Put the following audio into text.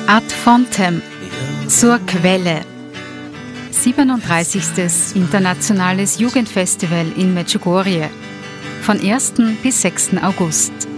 Ad fontem, zur Quelle. 37. Internationales Jugendfestival in Medjugorje. Von 1. bis 6. August.